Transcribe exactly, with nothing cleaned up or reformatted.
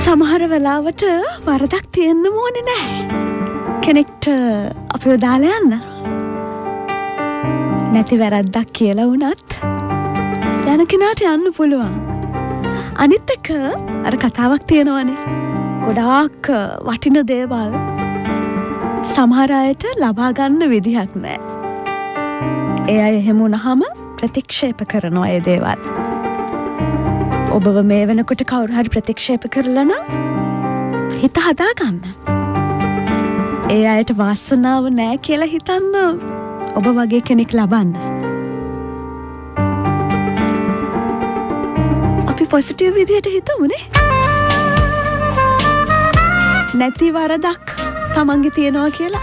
සමහර වෙලාවට වරදක් තියෙන්න ඕනේ නැහැ. කෙනෙක්ට අපිව දාලා යන්න. නැති වැරද්දක් කියලා වුණත් යන කෙනාට යන්න පුළුවන්. අනිත් එක අර කතාවක් තියෙනවනේ. ගොඩාක් වටින දේවල් සමහර අයට ලබා ගන්න විදිහක් නැහැ. ඒ අය එහෙම වුණාම ප්‍රතික්ෂේප කරනවා ඒ දේවල්. ඔබව මේ වෙනකොට කවුරු හරි ප්‍රතික්ෂේප කරලා නම් හිත හදා ගන්න. ඒ අයට වාසනාව නැහැ කියලා හිතන්න ඔබ වගේ කෙනෙක් ලබන්න. අපි පොසිටිව් විදිහට හිතමුනේ. නැති වරදක් තමන්ගේ තියනවා කියලා